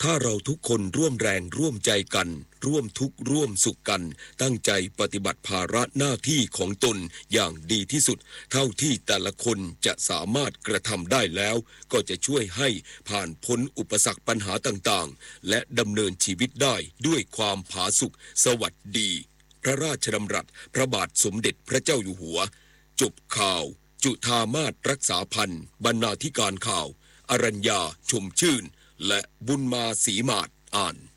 ถ้าเราทุกคนร่วมแรงร่วมใจกันร่วมทุกข์ร่วมสุขกันตั้งใจปฏิบัติภาระหน้าที่ของตนอย่างดีที่สุดเท่าที่แต่ละคนจะสามารถกระทำได้แล้วก็จะช่วยให้ผ่านพ้นอุปสรรคปัญหาต่างๆและดำเนินชีวิตได้ด้วยความผาสุกสวัสดีพระราชดำรัสพระบาทสมเด็จพระเจ้าอยู่หัวจบข่าวจุฑามาสรักษาพันธ์บรรณาธิการข่าวอรัญญาชมชื่นและบุญมาศรีมาศอ่าน